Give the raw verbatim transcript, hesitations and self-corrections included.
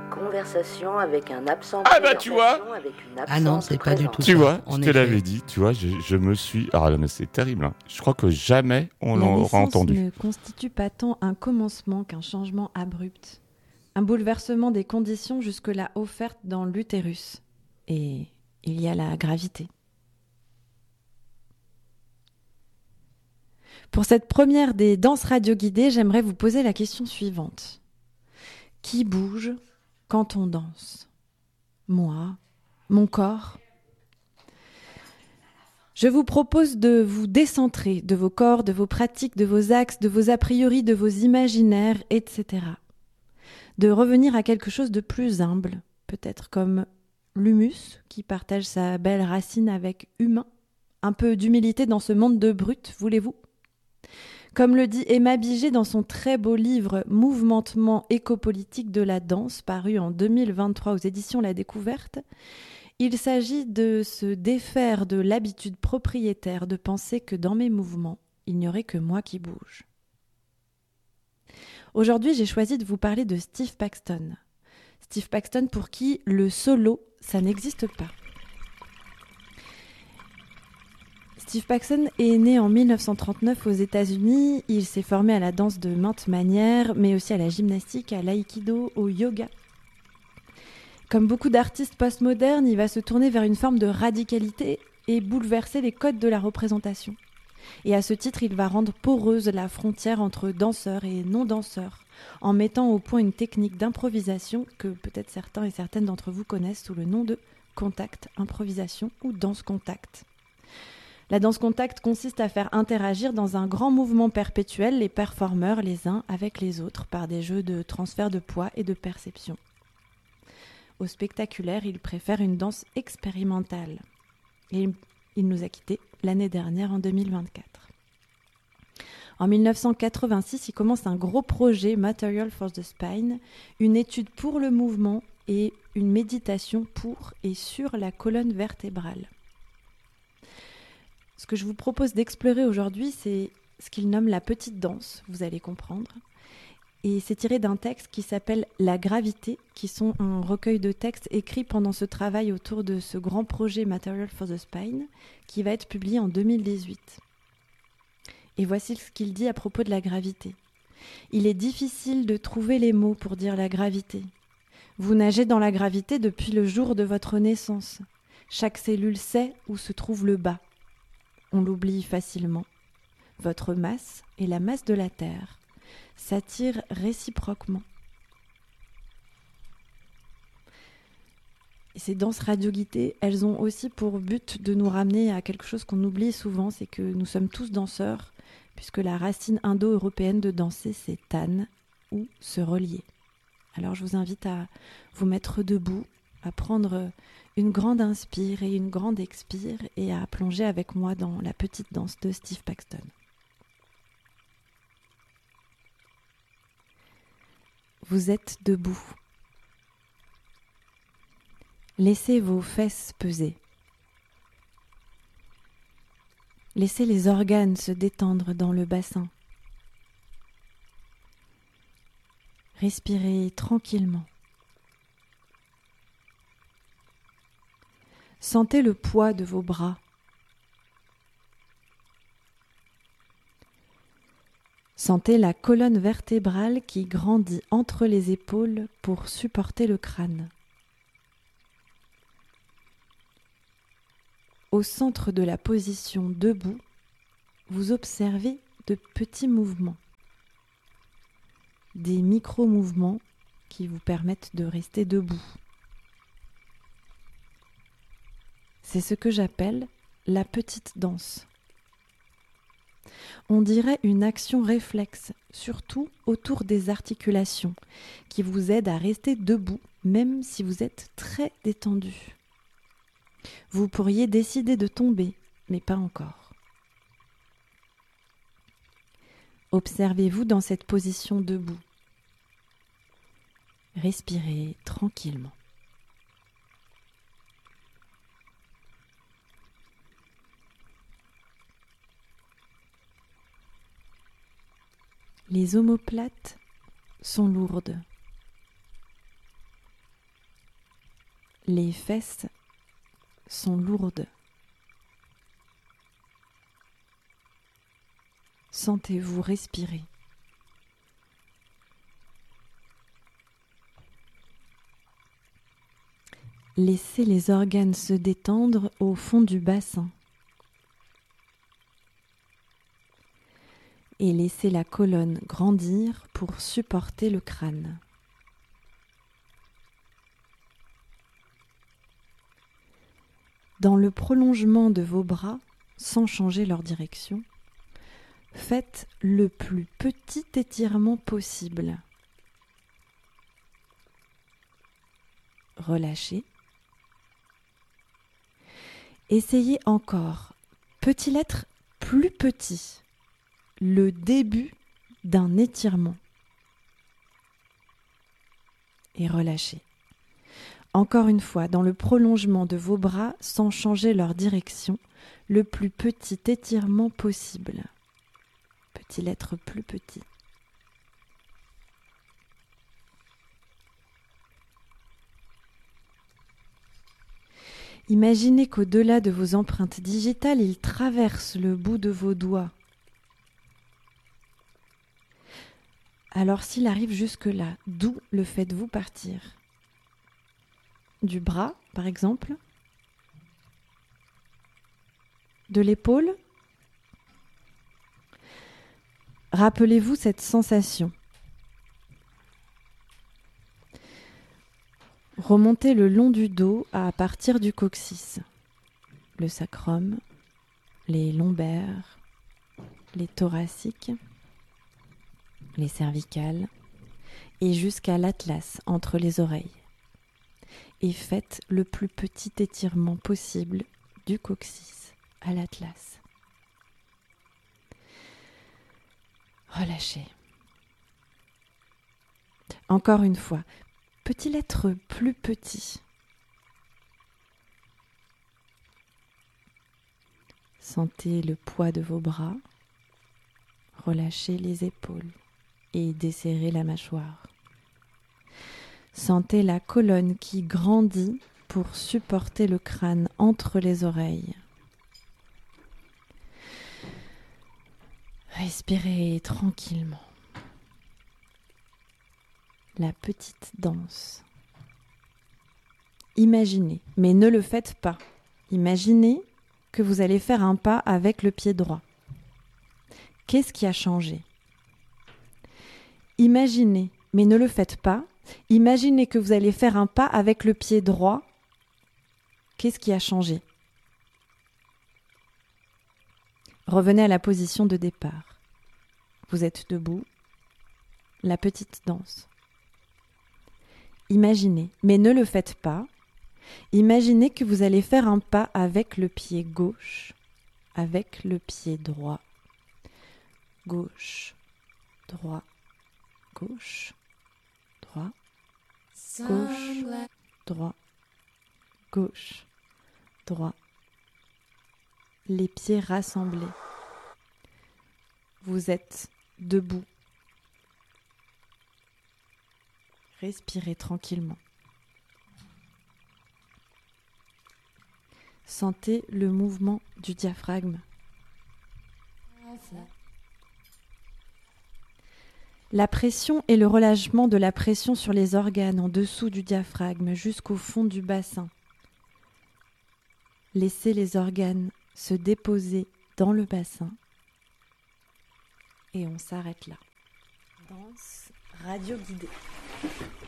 conversation avec un absent. Ah bah tu vois. Ah non, c'est pas du tout Tu ça, vois, en je te effet. l'avais dit, tu vois, je, je me suis... Ah mais c'est terrible, hein. Je crois que jamais on La l'aura naissance entendu. ne constitue pas tant un commencement qu'un changement abrupt, un bouleversement des conditions jusque-là offertes dans l'utérus. Et il y a la gravité. Pour cette première des danses radio-guidées, j'aimerais vous poser la question suivante. Qui bouge quand on danse ? Moi ? Mon corps ? Je vous propose de vous décentrer de vos corps, de vos pratiques, de vos axes, de vos a priori, de vos imaginaires, et cetera. De revenir à quelque chose de plus humble, peut-être comme l'humus qui partage sa belle racine avec humain. Un peu d'humilité dans ce monde de brutes, voulez-vous ? Comme le dit Emma Biget dans son très beau livre « Mouvementement écopolitique de la danse » paru en deux mille vingt-trois aux éditions La Découverte, il s'agit de se défaire de l'habitude propriétaire de penser que dans mes mouvements, il n'y aurait que moi qui bouge. Aujourd'hui, j'ai choisi de vous parler de Steve Paxton. Steve Paxton pour qui le solo, ça n'existe pas. Steve Paxton est né en mille neuf cent trente-neuf aux États-Unis. Il s'est formé à la danse de maintes manières, mais aussi à la gymnastique, à l'aïkido, au yoga. Comme beaucoup d'artistes postmodernes, il va se tourner vers une forme de radicalité et bouleverser les codes de la représentation. Et à ce titre, il va rendre poreuse la frontière entre danseurs et non-danseurs, en mettant au point une technique d'improvisation que peut-être certains et certaines d'entre vous connaissent sous le nom de contact improvisation ou danse contact. La danse contact consiste à faire interagir dans un grand mouvement perpétuel les performeurs les uns avec les autres par des jeux de transfert de poids et de perception. Au spectaculaire, il préfère une danse expérimentale. Et il nous a quittés l'année dernière, en deux mille vingt-quatre. En mille neuf cent quatre-vingt-six, il commence un gros projet, Material for the Spine, une étude pour le mouvement et une méditation pour et sur la colonne vertébrale. Ce que je vous propose d'explorer aujourd'hui, c'est ce qu'il nomme la petite danse, vous allez comprendre. Et c'est tiré d'un texte qui s'appelle « La gravité », qui sont un recueil de textes écrits pendant ce travail autour de ce grand projet Material for the Spine, qui va être publié en deux mille dix-huit. Et voici ce qu'il dit à propos de la gravité. « Il est difficile de trouver les mots pour dire la gravité. Vous nagez dans la gravité depuis le jour de votre naissance. Chaque cellule sait où se trouve le bas. On l'oublie facilement. Votre masse est la masse de la Terre. S'attirent réciproquement. » Et ces danses radio-guidées, elles ont aussi pour but de nous ramener à quelque chose qu'on oublie souvent, c'est que nous sommes tous danseurs, puisque la racine indo-européenne de danser, c'est tan, ou se relier. Alors je vous invite à vous mettre debout, à prendre une grande inspire et une grande expire, et à plonger avec moi dans la petite danse de Steve Paxton. Vous êtes debout. Laissez vos fesses peser. Laissez les organes se détendre dans le bassin. Respirez tranquillement. Sentez le poids de vos bras. Sentez la colonne vertébrale qui grandit entre les épaules pour supporter le crâne. Au centre de la position debout, vous observez de petits mouvements, des micro-mouvements qui vous permettent de rester debout. C'est ce que j'appelle la petite danse. On dirait une action réflexe, surtout autour des articulations, qui vous aide à rester debout, même si vous êtes très détendu. Vous pourriez décider de tomber, mais pas encore. Observez-vous dans cette position debout. Respirez tranquillement. Les omoplates sont lourdes. Les fesses sont lourdes. Sentez-vous respirer. Laissez les organes se détendre au fond du bassin. Et laissez la colonne grandir pour supporter le crâne. Dans le prolongement de vos bras, sans changer leur direction, faites le plus petit étirement possible. Relâchez. Essayez encore. Peut-il être plus petit? Le début d'un étirement. Et relâchez. Encore une fois, dans le prolongement de vos bras, sans changer leur direction, le plus petit étirement possible. Peut-il être plus petit? Imaginez qu'au-delà de vos empreintes digitales, il traverse le bout de vos doigts. Alors s'il arrive jusque-là, d'où le faites-vous partir? Du bras, par exemple? De l'épaule? Rappelez-vous cette sensation. Remontez le long du dos à partir du coccyx, le sacrum, les lombaires, les thoraciques, les cervicales et jusqu'à l'atlas entre les oreilles. Et faites le plus petit étirement possible du coccyx à l'atlas. Relâchez. Encore une fois, peut-il être plus petit? Sentez le poids de vos bras. Relâchez les épaules et desserrez la mâchoire. Sentez la colonne qui grandit pour supporter le crâne entre les oreilles. Respirez tranquillement. La petite danse. Imaginez, mais ne le faites pas. Imaginez que vous allez faire un pas avec le pied droit. Qu'est-ce qui a changé? Imaginez, mais ne le faites pas. Imaginez que vous allez faire un pas avec le pied droit. Qu'est-ce qui a changé? Revenez à la position de départ. Vous êtes debout. La petite danse. Imaginez, mais ne le faites pas. Imaginez que vous allez faire un pas avec le pied gauche, avec le pied droit. Gauche, droit, gauche, droit, gauche, droit, gauche, droit. Les pieds rassemblés. Vous êtes debout. Respirez tranquillement. Sentez le mouvement du diaphragme. La pression et le relâchement de la pression sur les organes en dessous du diaphragme jusqu'au fond du bassin. Laissez les organes se déposer dans le bassin. Et on s'arrête là. Danse radio guidée.